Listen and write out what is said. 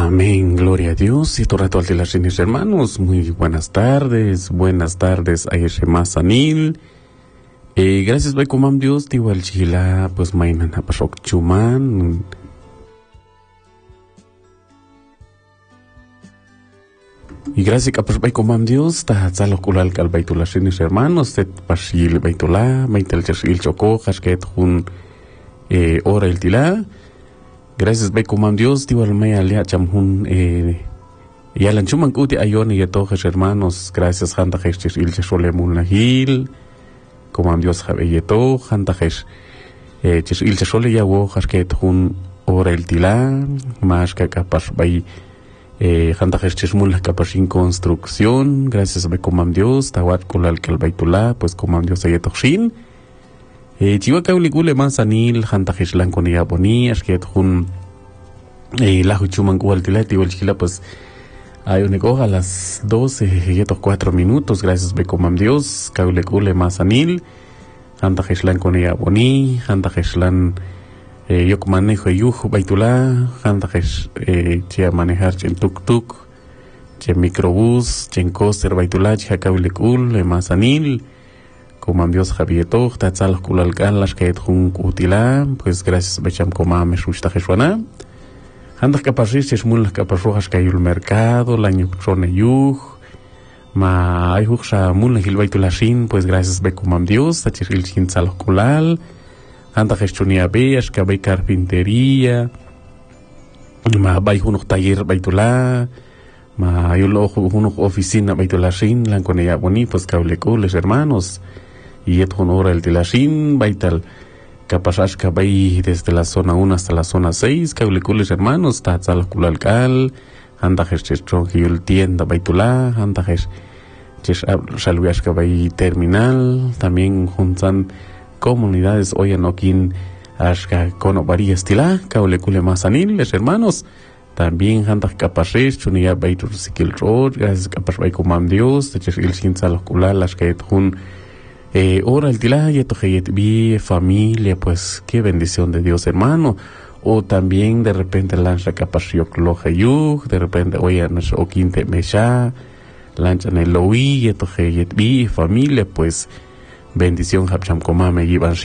Amén, gloria a Dios. Y esto rato al de las hermanos, muy buenas tardes a Yeshema Sanil. Gracias, Bay Comam Dios, Tiwa el Chila, pues Mainan Apasok Chuman. Y gracias a Bay Comam Dios, Tahatzalo Kulal Kal Baitula Shinis hermanos, Tet Pashil Baitula, Maitel Chersil Choko, Hasket Hun Ora el Tila. Gracias, Bay Comam Dios, Tiwa el Maya Lea Chamhun, Yalan Chuman Kuti Ayon y Etojes hermanos, gracias, Hanta Hestis Il Chesolemun Lahil. Comam Dios Javeyeto, Hantajesh, Il Chesole Yawo, Hasket Hun Ora el Tila, Mashka Kapash Bay. Hantajesh Chesmul Kapashin Construcción, gracias a Comam Dios, Tawat Kulal Kalbaitula, pues Comam Dios Ayetoshin. Chihuacaulicule Manzanil, Hantajesh Lanconia Boni, Ashket Hun Lahuchuman Kualtilati, Chila, pues hay un eco a las 12:04 minutos, gracias a Comam Dios, Caulecule Manzanil, Hantajesh Lanconia Boni, Hantajesh Lan. Yo manejo yuj baitula, hantajesh che manejar chen tuk-tuk, che microbús, chen coaster baitula, che hakaulikul, le masanil, Comam Dios Javieto, tatzal kulalkan las que jun utila, pues gracias becham comam eshushta jeshuana. Hantaj kapashis chesmul kapashojas kayul mercado, la nyukrone yuj, ma ayuj shamul hil baitula shin, pues gracias be Comam Dios, tachil chin tzal kulal. Anta gestonia beas, que hay carpintería, ma hay unos taller baitula, ma hay unos oficina baitula sin, la con ella boni, pues cablecules hermanos, y et honor el de la sin, baital, capaz que hay desde la zona 1 hasta la zona 6, cablecules hermanos, tatzal kulalcal, anta gestestron y el tienda baitula, anta gest, salvias que hay terminal, también juntan comunidades hoy en Oquín Ashka Kono Varías Tila, Caulecule Mazanil, les hermanos, también Hantak Kapashes, Chunia Baitur Sikil Road, gracias Kapas Bay Comam Dios, Techil Sinzal Kulal, Ashka Hun, Ora el Tila, Yetoheyet Bi, familia, pues qué bendición de Dios, hermano. O también de repente lancha Kapashiok Lohayuk, de repente hoy en Oquín Temesha, lancha Neloí, Yetoheyet Bi, familia, pues bendición Hapcham Komame Yivan